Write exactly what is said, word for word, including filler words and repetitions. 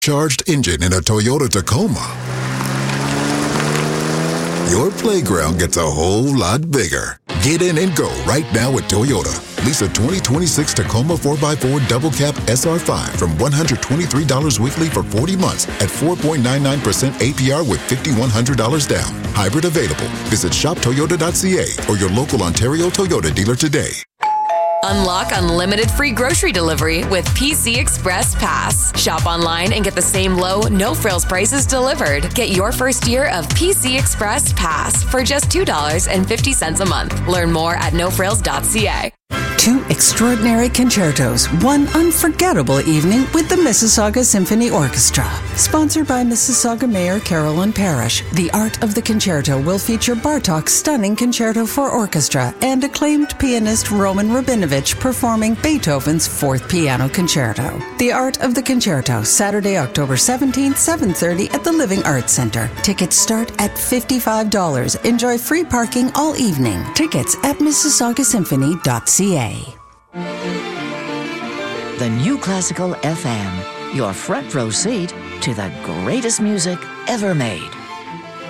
Charged engine in a Toyota Tacoma, your playground gets a whole lot bigger. Get in and go right now at Toyota. Lease a twenty twenty-six Tacoma four by four Double Cab S R five from one hundred twenty-three dollars weekly for forty months at four point nine nine percent A P R with five thousand one hundred dollars down. Hybrid available. Visit shop toyota dot c a or your local Ontario Toyota dealer today. Unlock unlimited free grocery delivery with P C Express Pass. Shop online and get the same low, no-frills prices delivered. Get your first year of P C Express Pass for just two dollars and fifty cents a month. Learn more at no frills dot c a. Two extraordinary concertos, one unforgettable evening with the Mississauga Symphony Orchestra. Sponsored by Mississauga Mayor Carolyn Parrish, The Art of the Concerto will feature Bartók's stunning concerto for orchestra and acclaimed pianist Roman Rabinovich performing Beethoven's Fourth Piano Concerto. The Art of the Concerto, Saturday, October seventeenth, seven thirty at the Living Arts Center. Tickets start at fifty-five dollars. Enjoy free parking all evening. Tickets at mississauga symphony dot c a. The New Classical F M, your front row seat to the greatest music ever made.